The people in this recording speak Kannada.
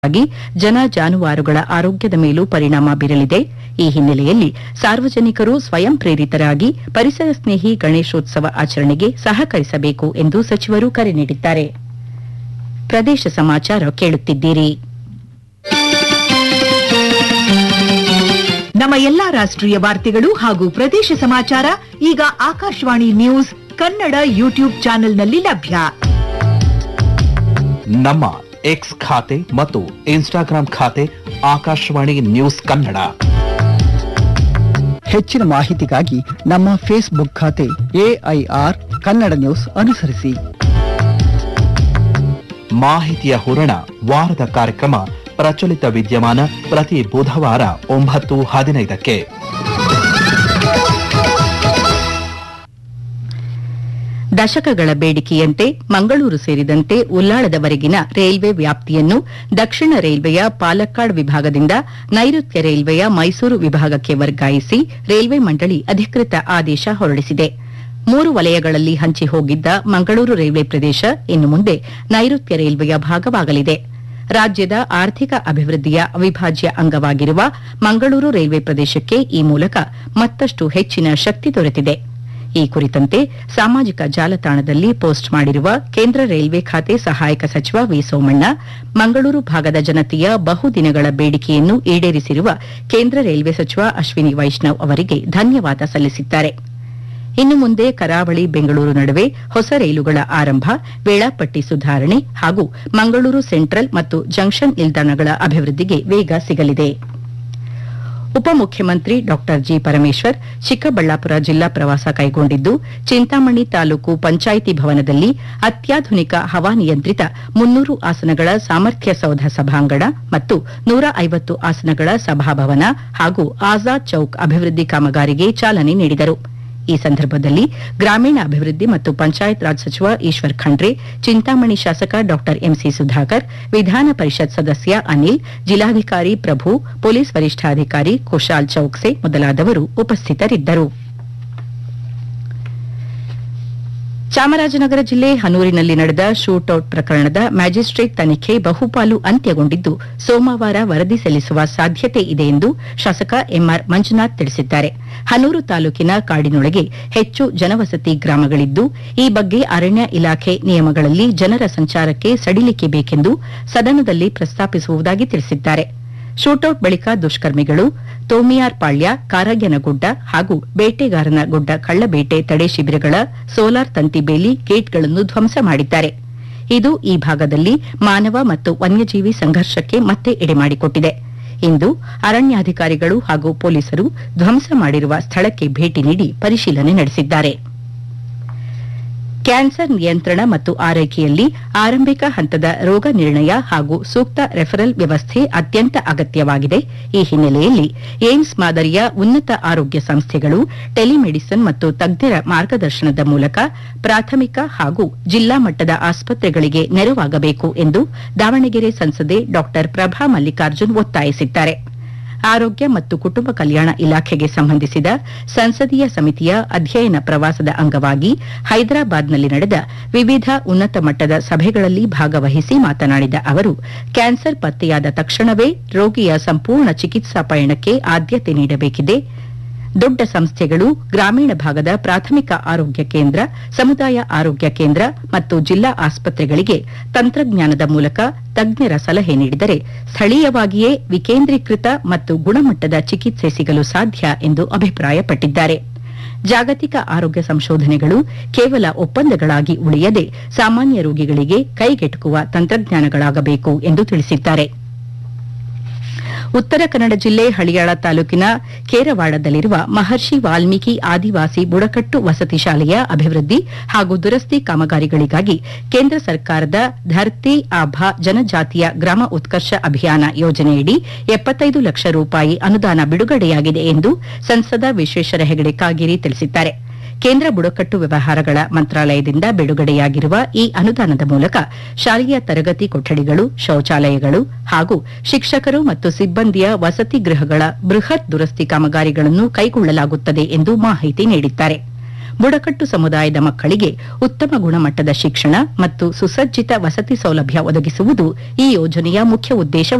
ಆಗಿ ಜನ ಜಾನುವಾರುಗಳ ಆರೋಗ್ಯದ ಮೇಲೂ ಪರಿಣಾಮ ಬೀರಲಿದೆ. ಈ ಹಿನ್ನೆಲೆಯಲ್ಲಿ ಸಾರ್ವಜನಿಕರು ಸ್ವಯಂ ಪ್ರೇರಿತರಾಗಿ ಪರಿಸರ ಸ್ನೇಹಿ ಗಣೇಶೋತ್ಸವ ಆಚರಣೆಗೆ ಸಹಕರಿಸಬೇಕು ಎಂದು ಸಚಿವರು ಕರೆ ನೀಡಿದ್ದಾರೆ. ಪ್ರದೇಶ ಸಮಾಚಾರ ಕೇಳುತ್ತಿದ್ದೀರಿ. ನಮ್ಮ ಎಲ್ಲಾ ರಾಷ್ಟ್ರೀಯ ವಾರ್ತೆಗಳು ಹಾಗೂ ಪ್ರದೇಶ ಸಮಾಚಾರ ಈಗ ಆಕಾಶವಾಣಿ ನ್ಯೂಸ್ ಕನ್ನಡ ಯೂಟ್ಯೂಬ್ ಚಾನೆಲ್ನಲ್ಲಿ ಲಭ್ಯ. ನಮ್ಮ ಎಕ್ಸ್ ಖಾತೆ ಮತ್ತು ಇನ್ಸ್ಟಾಗ್ರಾಂ ಖಾತೆ ಆಕಾಶವಾಣಿ ನ್ಯೂಸ್ ಕನ್ನಡ. ಹೆಚ್ಚಿನ ಮಾಹಿತಿಗಾಗಿ ನಮ್ಮ ಫೇಸ್ಬುಕ್ ಖಾತೆ AIR ಕನ್ನಡ ನ್ಯೂಸ್ ಅನುಸರಿಸಿ. ಮಾಹಿತಿಯ ಹೂರಣ ವಾರದ ಕಾರ್ಯಕ್ರಮ ಪ್ರಚಲಿತ ವಿದ್ಯಮಾನ ಪ್ರತಿ ಬುಧವಾರ 9:15ಕ್ಕೆ. ದಶಕಗಳ ಬೇಡಿಕೆಯಂತೆ ಮಂಗಳೂರು ಸೇರಿದಂತೆ ಉಲ್ಲಾಳದವರೆಗಿನ ರೈಲ್ವೆ ವ್ಯಾಪ್ತಿಯನ್ನು ದಕ್ಷಿಣ ರೈಲ್ವೆಯ ಪಾಲಕ್ಕಾಡ್ ವಿಭಾಗದಿಂದ ನೈಋತ್ಯ ರೈಲ್ವೆಯ ಮೈಸೂರು ವಿಭಾಗಕ್ಕೆ ವರ್ಗಾಯಿಸಿ ರೈಲ್ವೆ ಮಂಡಳಿ ಅಧಿಕೃತ ಆದೇಶ ಹೊರಡಿಸಿದೆ. 3 ವಲಯಗಳಲ್ಲಿ ಹಂಚಿ ಹೋಗಿದ್ದ ಮಂಗಳೂರು ರೈಲ್ವೆ ಪ್ರದೇಶ ಇನ್ನು ಮುಂದೆ ನೈಋತ್ಯ ರೈಲ್ವೆಯ ಭಾಗವಾಗಲಿದೆ. ರಾಜ್ಯದ ಆರ್ಥಿಕ ಅಭಿವೃದ್ಧಿಯ ಅವಿಭಾಜ್ಯ ಅಂಗವಾಗಿರುವ ಮಂಗಳೂರು ರೈಲ್ವೆ ಪ್ರದೇಶಕ್ಕೆ ಈ ಮೂಲಕ ಮತ್ತಷ್ಟು ಹೆಚ್ಚಿನ ಶಕ್ತಿ ದೊರೆತಿದೆ. ಈ ಕುರಿತಂತೆ ಸಾಮಾಜಿಕ ಜಾಲತಾಣದಲ್ಲಿ ಪೋಸ್ಟ್ ಮಾಡಿರುವ ಕೇಂದ್ರ ರೈಲ್ವೆ ಖಾತೆ ಸಹಾಯಕ ಸಚಿವ ವಿ ಸೋಮಣ್ಣ, ಮಂಗಳೂರು ಭಾಗದ ಜನತೆಯ ಬಹುದಿನಗಳ ಬೇಡಿಕೆಯನ್ನು ಈಡೇರಿಸಿರುವ ಕೇಂದ್ರ ರೈಲ್ವೆ ಸಚಿವ ಅಶ್ವಿನಿ ವೈಷ್ಣವ್ ಅವರಿಗೆ ಧನ್ಯವಾದ ಸಲ್ಲಿಸಿದ್ದಾರೆ. ಇನ್ನು ಮುಂದೆ ಕರಾವಳಿ ಬೆಂಗಳೂರು ನಡುವೆ ಹೊಸ ರೈಲುಗಳ ಆರಂಭ, ವೇಳಾಪಟ್ಟಿ ಸುಧಾರಣೆ ಹಾಗೂ ಮಂಗಳೂರು ಸೆಂಟ್ರಲ್ ಮತ್ತು ಜಂಕ್ಷನ್ ನಿಲ್ದಾಣಗಳ ಅಭಿವೃದ್ಧಿಗೆ ವೇಗ ಸಿಗಲಿದೆ. ಉಪಮುಖ್ಯಮಂತ್ರಿ ಡಾ ಜಿ ಪರಮೇಶ್ವರ್ ಚಿಕ್ಕಬಳ್ಳಾಪುರ ಜಿಲ್ಲಾ ಪ್ರವಾಸ ಕೈಗೊಂಡಿದ್ದು, ಚಿಂತಾಮಣಿ ತಾಲೂಕು ಪಂಚಾಯಿತಿ ಭವನದಲ್ಲಿ ಅತ್ಯಾಧುನಿಕ ಹವಾನಿಯಂತ್ರಿತ 300 ಆಸನಗಳ ಸಾಮರ್ಥ್ಯ ಸೌಧ ಸಭಾಂಗಣ ಮತ್ತು 150 ಆಸನಗಳ ಸಭಾಭವನ ಹಾಗೂ ಆಜಾದ್ ಚೌಕ್ ಅಭಿವೃದ್ಧಿ ಕಾಮಗಾರಿಗೆ ಚಾಲನೆ ನೀಡಿದರು. ಈ ಸಂದರ್ಭದಲ್ಲಿ ಗ್ರಾಮೀಣ ಅಭಿವೃದ್ಧಿ ಮತ್ತು ಪಂಚಾಯತ್ ರಾಜ್ ಸಚಿವ ಈಶ್ವರ್ ಖಂಡ್ರೆ, ಚಿಂತಾಮಣಿ ಶಾಸಕ ಡಾ ಎಂಸಿ ಸುಧಾಕರ್, ವಿಧಾನ ಪರಿಷತ್ ಸದಸ್ಯ ಅನಿಲ್, ಜಿಲ್ಲಾಧಿಕಾರಿ ಪ್ರಭು, ಪೊಲೀಸ್ ವರಿಷ್ಠಾಧಿಕಾರಿ ಕುಶಾಲ್ ಚೌಕ್ಸೆ ಮೊದಲಾದವರು ಉಪಸ್ಥಿತರಿದ್ದರು. ಚಾಮರಾಜನಗರ ಜಿಲ್ಲೆ ಹನೂರಿನಲ್ಲಿ ನಡೆದ ಶೂಟೌಟ್ ಪ್ರಕರಣದ ಮ್ಯಾಜಿಸ್ಟ್ರೇಟ್ ತನಿಖೆ ಬಹುಪಾಲು ಅಂತ್ಯಗೊಂಡಿದ್ದು, ಸೋಮವಾರ ವರದಿ ಸಲ್ಲಿಸುವ ಸಾಧ್ಯತೆ ಇದೆ ಎಂದು ಶಾಸಕ ಎಂಆರ್ ಮಂಜುನಾಥ್ ತಿಳಿಸಿದ್ದಾರೆ. ಹನೂರು ತಾಲೂಕಿನ ಕಾಡಿನೊಳಗೆ ಹೆಚ್ಚು ಜನವಸತಿ ಗ್ರಾಮಗಳಿದ್ದು, ಈ ಬಗ್ಗೆ ಅರಣ್ಯ ಇಲಾಖೆ ನಿಯಮಗಳಲ್ಲಿ ಜನರ ಸಂಚಾರಕ್ಕೆ ಸಡಿಲಿಕೆ ಬೇಕೆಂದು ಸದನದಲ್ಲಿ ಪ್ರಸ್ತಾಪಿಸುವುದಾಗಿ ತಿಳಿಸಿದ್ದಾರೆ. ಶೂಟೌಟ್ ಬಳಿಕ ದುಷ್ಕರ್ಮಿಗಳು ತೋಮಿಯಾರ್ ಪಾಳ್ಯ, ಕಾರಗ್ಯನಗುಡ್ಡ ಹಾಗೂ ಬೇಟೆಗಾರನ ಗುಡ್ಡ ಕಳ್ಳಬೇಟೆ ತಡೆ ಶಿಬಿರಗಳ ಸೋಲಾರ್ ತಂತಿ ಬೇಲಿ ಗೇಟ್ಗಳನ್ನು ಧ್ವಂಸ ಮಾಡಿದ್ದಾರೆ. ಇದು ಈ ಭಾಗದಲ್ಲಿ ಮಾನವ ಮತ್ತು ವನ್ಯಜೀವಿ ಸಂಘರ್ಷಕ್ಕೆ ಮತ್ತೆ ಎಡೆಮಾಡಿಕೊಟ್ಟಿದೆ. ಇಂದು ಅರಣ್ಯಾಧಿಕಾರಿಗಳು ಹಾಗೂ ಪೊಲೀಸರು ಧ್ವಂಸ ಮಾಡಿರುವ ಸ್ಥಳಕ್ಕೆ ಭೇಟಿ ನೀಡಿ ಪರಿಶೀಲನೆ ನಡೆಸಿದ್ದಾರೆ. ಕ್ಯಾನ್ಸರ್ ನಿಯಂತ್ರಣ ಮತ್ತು ಆರೈಕೆಯಲ್ಲಿ ಆರಂಭಿಕ ಹಂತದ ರೋಗ ನಿರ್ಣಯ ಹಾಗೂ ಸೂಕ್ತ ರೆಫರಲ್ ವ್ಯವಸ್ಥೆ ಅತ್ಯಂತ ಅಗತ್ಯವಾಗಿದೆ. ಈ ಹಿನ್ನೆಲೆಯಲ್ಲಿ ಏಮ್ಸ್ ಮಾದರಿಯ ಉನ್ನತ ಆರೋಗ್ಯ ಸಂಸ್ಥೆಗಳು ಟೆಲಿಮೆಡಿಸಿನ್ ಮತ್ತು ತಜ್ಞರ ಮಾರ್ಗದರ್ಶನದ ಮೂಲಕ ಪ್ರಾಥಮಿಕ ಹಾಗೂ ಜಿಲ್ಲಾ ಮಟ್ಟದ ಆಸ್ಪತ್ರೆಗಳಿಗೆ ನೆರವಾಗಬೇಕು ಎಂದು ದಾವಣಗೆರೆ ಸಂಸದೆ ಡಾ ಪ್ರಭಾ ಮಲ್ಲಿಕಾರ್ಜುನ್ ಒತ್ತಾಯಿಸಿದ್ದಾರೆ. ಆರೋಗ್ಯ ಮತ್ತು ಕುಟುಂಬ ಕಲ್ಯಾಣ ಇಲಾಖೆಗೆ ಸಂಬಂಧಿಸಿದ ಸಂಸದೀಯ ಸಮಿತಿಯ ಅಧ್ಯಯನ ಪ್ರವಾಸದ ಅಂಗವಾಗಿ ಹೈದರಾಬಾದ್ನಲ್ಲಿ ನಡೆದ ವಿವಿಧ ಉನ್ನತ ಮಟ್ಟದ ಸಭೆಗಳಲ್ಲಿ ಭಾಗವಹಿಸಿ ಮಾತನಾಡಿದ ಅವರು, ಕ್ಯಾನ್ಸರ್ ಪತ್ತೆಯಾದ ತಕ್ಷಣವೇ ರೋಗಿಯ ಸಂಪೂರ್ಣ ಚಿಕಿತ್ಸಾ ಪಯಣಕ್ಕೆ ಆದ್ಯತೆ ನೀಡಬೇಕಿದೆ. ದೊಡ್ಡ ಸಂಸ್ಥೆಗಳು ಗ್ರಾಮೀಣ ಭಾಗದ ಪ್ರಾಥಮಿಕ ಆರೋಗ್ಯ ಕೇಂದ್ರ, ಸಮುದಾಯ ಆರೋಗ್ಯ ಕೇಂದ್ರ ಮತ್ತು ಜಿಲ್ಲಾ ಆಸ್ಪತ್ರೆಗಳಿಗೆ ತಂತ್ರಜ್ಞಾನದ ಮೂಲಕ ತಜ್ಞರ ಸಲಹೆ ನೀಡಿದರೆ ಸ್ಥಳೀಯವಾಗಿಯೇ ವಿಕೇಂದ್ರೀಕೃತ ಮತ್ತು ಗುಣಮಟ್ಟದ ಚಿಕಿತ್ಸೆ ಸಿಗಲು ಸಾಧ್ಯ ಎಂದು ಅಭಿಪ್ರಾಯಪಟ್ಟಿದ್ದಾರೆ. ಜಾಗತಿಕ ಆರೋಗ್ಯ ಸಂಶೋಧನೆಗಳು ಕೇವಲ ಒಪ್ಪಂದಗಳಾಗಿ ಉಳಿಯದೆ ಸಾಮಾನ್ಯ ರೋಗಿಗಳಿಗೆ ಕೈಗೆಟುಕುವ ತಂತ್ರಜ್ಞಾನಗಳಾಗಬೇಕು ಎಂದು ತಿಳಿಸಿದ್ದಾರೆ. ಉತ್ತರ ಕನ್ನಡ ಜಿಲ್ಲೆ ಹಳಿಯಾಳ ತಾಲೂಕಿನ ಕೇರವಾಡದಲ್ಲಿರುವ ಮಹರ್ಷಿ ವಾಲ್ಮೀಕಿ ಆದಿವಾಸಿ ಬುಡಕಟ್ಟು ವಸತಿ ಶಾಲೆಯ ಅಭಿವೃದ್ಧಿ ಹಾಗೂ ದುರಸ್ತಿ ಕಾಮಗಾರಿಗಳಿಗಾಗಿ ಕೇಂದ್ರ ಸರ್ಕಾರದ ಧರ್ತಿ ಆಭಾ ಜನಜಾತಿಯ ಗ್ರಾಮ ಉತ್ಕರ್ಷ ಅಭಿಯಾನ ಯೋಜನೆಯಡಿ 75 ಲಕ್ಷ ರೂಪಾಯಿ ಅನುದಾನ ಬಿಡುಗಡೆಯಾಗಿದೆ ಎಂದು ಸಂಸದ ವಿಶ್ವೇಶ್ವರ ಹೆಗಡೆ ಕಾಗೇರಿ ತಿಳಿಸಿದ್ದಾರೆ. ಕೇಂದ್ರ ಬುಡಕಟ್ಟು ವ್ಯವಹಾರಗಳ ಮಂತ್ರಾಲಯದಿಂದ ಬಿಡುಗಡೆಯಾಗಿರುವ ಈ ಅನುದಾನದ ಮೂಲಕ ಶಾಲೆಯ ತರಗತಿ ಕೊಠಡಿಗಳು, ಶೌಚಾಲಯಗಳು ಹಾಗೂ ಶಿಕ್ಷಕರು ಮತ್ತು ಸಿಬ್ಬಂದಿಯ ವಸತಿ ಗೃಹಗಳ ಬೃಹತ್ ದುರಸ್ತಿ ಕಾಮಗಾರಿಗಳನ್ನು ಕೈಗೊಳ್ಳಲಾಗುತ್ತದೆ ಎಂದು ಮಾಹಿತಿ ನೀಡಿದ್ದಾರೆ. ಬುಡಕಟ್ಟು ಸಮುದಾಯದ ಮಕ್ಕಳಿಗೆ ಉತ್ತಮ ಗುಣಮಟ್ಟದ ಶಿಕ್ಷಣ ಮತ್ತು ಸುಸಜ್ಜಿತ ವಸತಿ ಸೌಲಭ್ಯ ಒದಗಿಸುವುದು ಈ ಯೋಜನೆಯ ಮುಖ್ಯ ಉದ್ದೇಶವಾಗಿದೆ.